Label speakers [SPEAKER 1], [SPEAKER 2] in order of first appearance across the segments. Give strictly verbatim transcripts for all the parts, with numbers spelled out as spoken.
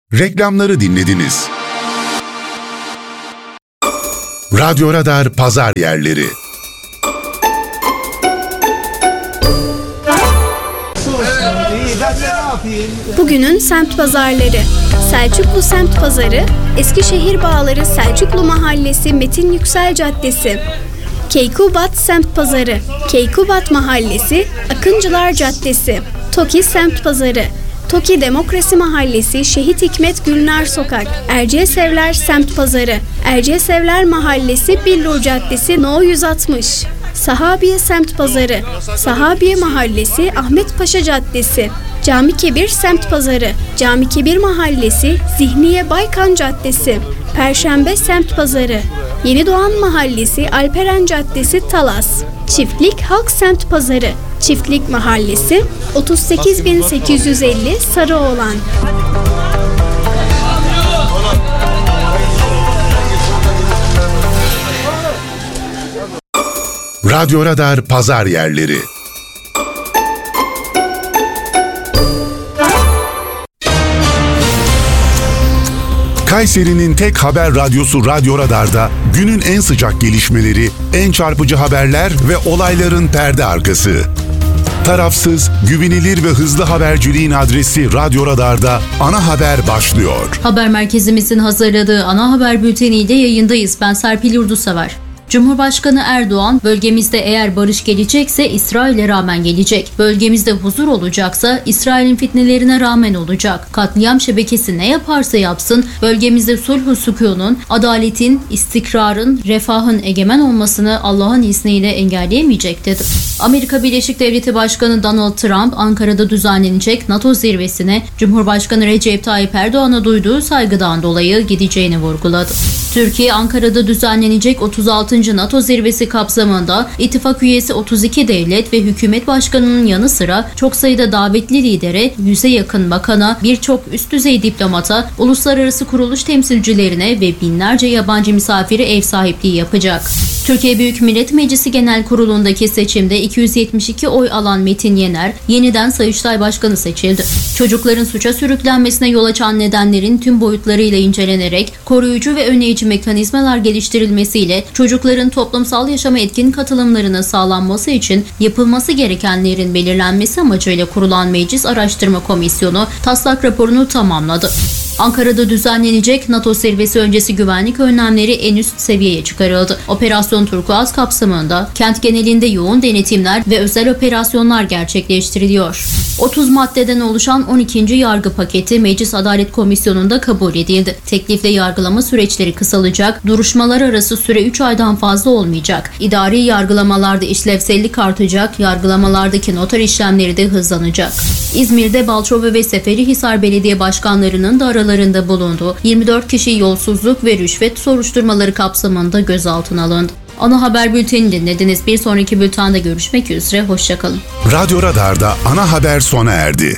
[SPEAKER 1] Reklamları dinlediniz. Radyo Radar Pazar Yerleri.
[SPEAKER 2] Bugünün semt pazarları. Selçuklu Semt Pazarı, Eskişehir Bağları Selçuklu Mahallesi Metin Yüksel Caddesi. Keykubat Semt Pazarı, Keykubat Mahallesi Akıncılar Caddesi. Toki Semt Pazarı, Toki Demokrasi Mahallesi Şehit Hikmet Gülnar Sokak. Erciyesevler Semt Pazarı, Erciyesevler Mahallesi Billur Caddesi No yüz altmış. Sahabiye Semt Pazarı, Sahabiye Mahallesi Ahmet Paşa Caddesi. Cami Kebir Semt Pazarı, Cami Kebir Mahallesi Zihniye Baykan Caddesi. Perşembe Semt Pazarı, Yenidoğan Mahallesi Alperen Caddesi Talas. Çiftlik Halk Semt Pazarı, Çiftlik Mahallesi otuz sekiz bin sekiz yüz elli Sarıoğlan.
[SPEAKER 1] Radyo Radar Pazar Yerleri. Kayseri'nin tek haber radyosu Radyo Radar'da günün en sıcak gelişmeleri, en çarpıcı haberler ve olayların perde arkası. Tarafsız, güvenilir ve hızlı haberciliğin adresi Radyo Radar'da ana haber başlıyor.
[SPEAKER 3] Haber merkezimizin hazırladığı ana haber bülteniyle yayındayız. Ben Serpil Yurdusever. Cumhurbaşkanı Erdoğan, bölgemizde eğer barış gelecekse İsrail'e rağmen gelecek. Bölgemizde huzur olacaksa İsrail'in fitnelerine rağmen olacak. Katliam şebekesi ne yaparsa yapsın, bölgemizde sulh-u sükunun, adaletin, istikrarın, refahın egemen olmasını Allah'ın izniyle engelleyemeyecek dedi. Amerika Birleşik Devletleri Başkanı Donald Trump, Ankara'da düzenlenecek NATO zirvesine Cumhurbaşkanı Recep Tayyip Erdoğan'a duyduğu saygıdan dolayı gideceğini vurguladı. Türkiye, Ankara'da düzenlenecek otuz altıncı NATO zirvesi kapsamında ittifak üyesi otuz iki devlet ve hükümet başkanının yanı sıra çok sayıda davetli lidere, yüze yakın bakana, birçok üst düzey diplomata, uluslararası kuruluş temsilcilerine ve binlerce yabancı misafiri ev sahipliği yapacak. Türkiye Büyük Millet Meclisi Genel Kurulu'ndaki seçimde iki yüz yetmiş iki oy alan Metin Yener yeniden Sayıştay Başkanı seçildi. Çocukların suça sürüklenmesine yol açan nedenlerin tüm boyutlarıyla incelenerek koruyucu ve önleyici mekanizmalar geliştirilmesiyle çocukların toplumsal yaşama etkin katılımlarının sağlanması için yapılması gerekenlerin belirlenmesi amacıyla kurulan Meclis Araştırma Komisyonu taslak raporunu tamamladı. Ankara'da düzenlenecek NATO zirvesi öncesi güvenlik önlemleri en üst seviyeye çıkarıldı. Operasyon Turkuaz kapsamında kent genelinde yoğun denetimler ve özel operasyonlar gerçekleştiriliyor. otuz maddeden oluşan on ikinci yargı paketi Meclis Adalet Komisyonu'nda kabul edildi. Teklifle yargılama süreçleri kısalacak, duruşmalar arası süre üç aydan fazla olmayacak. İdari yargılamalarda işlevsellik artacak, yargılamalardaki noter işlemleri de hızlanacak. İzmir'de Balçova ve Seferihisar Belediye Başkanlarının da aralarında bulunduğu yirmi dört kişi yolsuzluk ve rüşvet soruşturmaları kapsamında gözaltına alındı. Ana haber bülteni dinlediniz. Bir sonraki bültende görüşmek üzere. Hoşçakalın.
[SPEAKER 1] Radyo Radar'da ana haber sona erdi.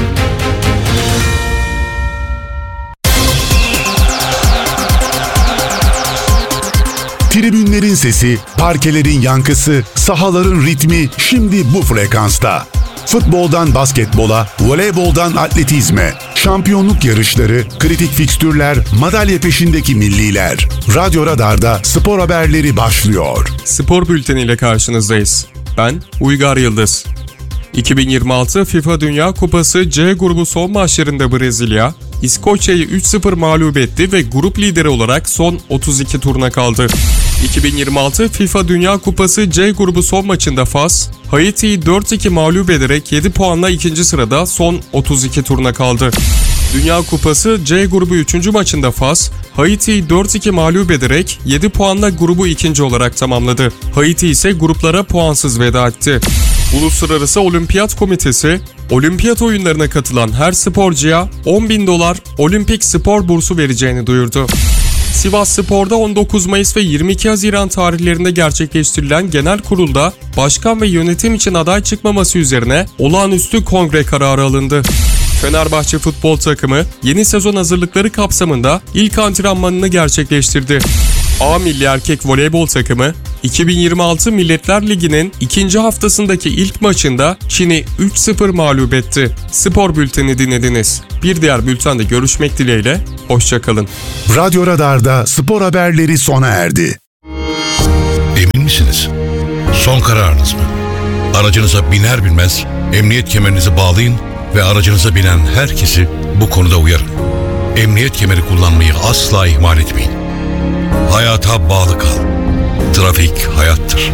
[SPEAKER 1] Tribünlerin sesi, parkelerin yankısı, sahaların ritmi şimdi bu frekansta. Futboldan basketbola, voleyboldan atletizme, şampiyonluk yarışları, kritik fikstürler, madalya peşindeki milliler. Radyo Radar'da spor haberleri başlıyor.
[SPEAKER 4] Spor bülteniyle karşınızdayız. Ben Uygar Yıldız. iki bin yirmi altı FIFA Dünya Kupası C grubu son maçlarında Brezilya, İskoçya'yı üç sıfır mağlup etti ve grup lideri olarak son otuz iki turuna kaldı. iki bin yirmi altı FIFA Dünya Kupası C grubu son maçında Fas, Haiti'yi dört iki mağlup ederek yedi puanla ikinci sırada son otuz iki turuna kaldı. Dünya Kupası C grubu üçüncü maçında Fas, Haiti'yi dört iki mağlup ederek yedi puanla grubu ikinci olarak tamamladı. Haiti ise gruplara puansız veda etti. Uluslararası Olimpiyat Komitesi, olimpiyat oyunlarına katılan her sporcuya on bin dolar olimpik spor bursu vereceğini duyurdu. Sivasspor'da on dokuz Mayıs ve yirmi iki Haziran tarihlerinde gerçekleştirilen genel kurulda başkan ve yönetim için aday çıkmaması üzerine olağanüstü kongre kararı alındı. Fenerbahçe futbol takımı yeni sezon hazırlıkları kapsamında ilk antrenmanını gerçekleştirdi. A milli erkek voleybol takımı iki bin yirmi altı Milletler Ligi'nin ikinci haftasındaki ilk maçında Çin'i üç sıfır mağlup etti. Spor Bülteni dinlediniz. Bir diğer bültende görüşmek dileğiyle, hoşçakalın.
[SPEAKER 1] Radyo Radar'da spor haberleri sona erdi.
[SPEAKER 5] Emin misiniz? Son kararınız mı? Aracınıza biner binmez emniyet kemerinizi bağlayın ve aracınıza binen herkesi bu konuda uyarın. Emniyet kemeri kullanmayı asla ihmal etmeyin. Hayata bağlı kal. Trafik hayattır.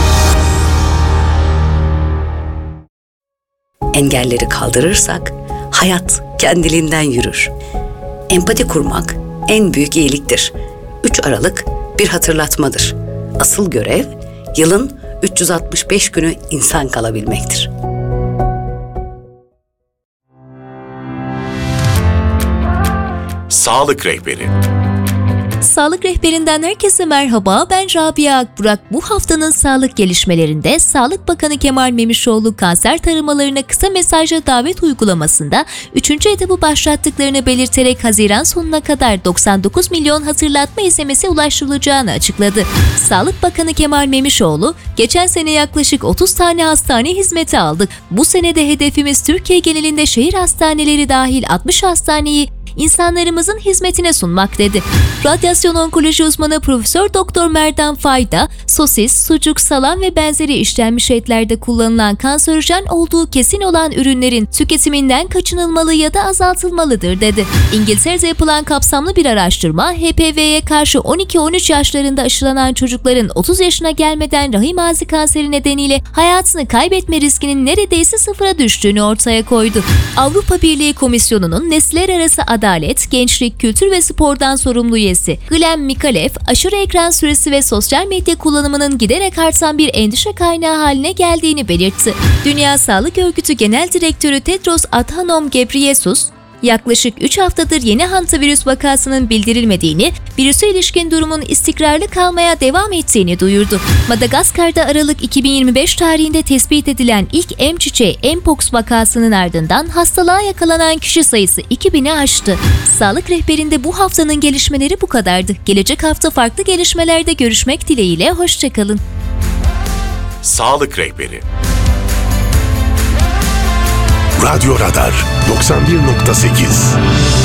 [SPEAKER 6] Engelleri kaldırırsak hayat kendiliğinden yürür. Empati kurmak en büyük iyiliktir. üç Aralık bir hatırlatmadır. Asıl görev yılın üç yüz altmış beş günü insan kalabilmektir.
[SPEAKER 1] Sağlık Rehberi.
[SPEAKER 7] Sağlık Rehberinden herkese merhaba, ben Rabia Akburak. Bu haftanın sağlık gelişmelerinde Sağlık Bakanı Kemal Memişoğlu kanser taramalarına kısa mesajla davet uygulamasında üçüncü etabı başlattıklarını belirterek Haziran sonuna kadar doksan dokuz milyon hatırlatma S M S'e ulaştırılacağını açıkladı. Sağlık Bakanı Kemal Memişoğlu, geçen sene yaklaşık otuz tane hastane hizmeti aldık. Bu senede hedefimiz Türkiye genelinde şehir hastaneleri dahil altmış hastaneyi insanlarımızın hizmetine sunmak dedi. Radyasyon onkoloji uzmanı Profesör Doktor Merdan Fayda, sosis, sucuk, salam ve benzeri işlenmiş etlerde kullanılan kanserojen olduğu kesin olan ürünlerin tüketiminden kaçınılmalı ya da azaltılmalıdır dedi. İngiltere'de yapılan kapsamlı bir araştırma, H P V'ye karşı on iki on üç yaşlarında aşılanan çocukların otuz yaşına gelmeden rahim ağzı kanseri nedeniyle hayatını kaybetme riskinin neredeyse sıfıra düştüğünü ortaya koydu. Avrupa Birliği Komisyonu'nun nesiller arası Adalet, Gençlik, Kültür ve Spor'dan sorumlu üyesi Glen Mikalev, aşırı ekran süresi ve sosyal medya kullanımının giderek artan bir endişe kaynağı haline geldiğini belirtti. Dünya Sağlık Örgütü Genel Direktörü Tedros Adhanom Ghebreyesus, yaklaşık üç haftadır yeni hantavirüs vakasının bildirilmediğini, virüse ilişkin durumun istikrarlı kalmaya devam ettiğini duyurdu. Madagaskar'da Aralık iki bin yirmi beş tarihinde tespit edilen ilk M çiçeği Mpox vakasının ardından hastalığa yakalanan kişi sayısı iki bini aştı. Sağlık Rehberi'nde bu haftanın gelişmeleri bu kadardı. Gelecek hafta farklı gelişmelerde görüşmek dileğiyle, hoşçakalın.
[SPEAKER 1] Sağlık Rehberi. Radyo Radar doksan bir nokta sekiz